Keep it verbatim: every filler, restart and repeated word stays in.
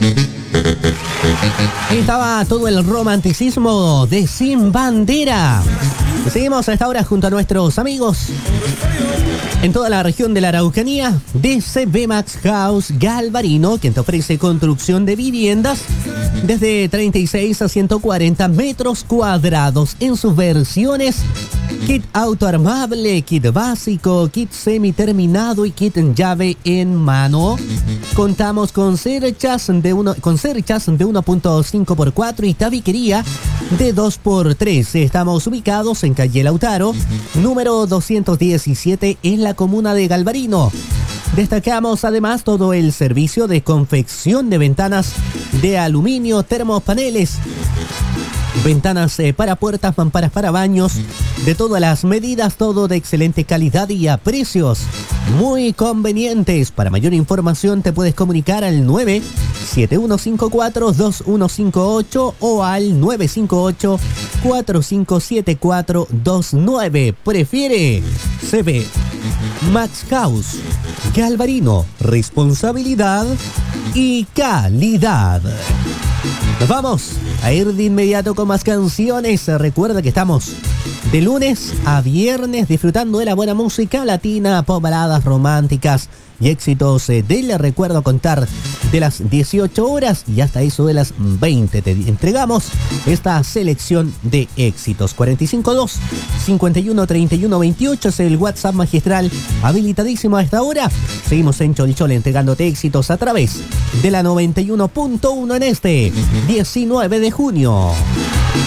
Estaba todo el romanticismo de Sin Bandera. Seguimos a esta hora junto a nuestros amigos en toda la región de la Araucanía de C B Max House Galvarino, quien te ofrece construcción de viviendas desde treinta y seis a ciento cuarenta metros cuadrados en sus versiones kit autoarmable, kit básico, kit semiterminado y kit en llave en mano. Contamos con cerchas de uno, con cerchas de uno punto cinco por cuatro y tabiquería de dos por tres. Estamos ubicados en calle Lautaro, número doscientos diecisiete, en la comuna de Galvarino. Destacamos además todo el servicio de confección de ventanas de aluminio, termopaneles, ventanas eh, para puertas, mamparas para baños, de todas las medidas, todo de excelente calidad y a precios muy convenientes. Para mayor información te puedes comunicar al nueve siete uno cinco cuatro dos uno cinco ocho o al nueve cinco ocho cuatro cinco siete cuatro dos nueve. Prefiere C B Max House Galvarino, responsabilidad y calidad. Nos vamos a ir de inmediato con más canciones. Recuerda que estamos de lunes a viernes disfrutando de la buena música latina, pop, baladas románticas y éxitos del recuerdo, contar de las dieciocho horas y hasta eso de las veinte. Te entregamos esta selección de éxitos. cuarenta y cinco dos cincuenta y uno treinta y uno veintiocho es el WhatsApp magistral habilitadísimo a esta hora. Seguimos en Cholichol entregándote éxitos a través de la noventa y uno punto uno en este diecinueve de junio.